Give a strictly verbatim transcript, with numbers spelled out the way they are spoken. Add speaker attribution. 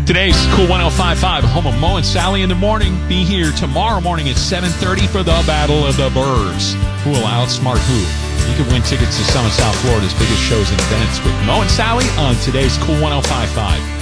Speaker 1: Today's Cool one oh five point five, home of Mo and Sally in the morning. Be here tomorrow morning at seven thirty for the Battle of the Burrs. Who will outsmart who? You can win tickets to some of South Florida's biggest shows and events with Mo and Sally on today's Cool one oh five point five.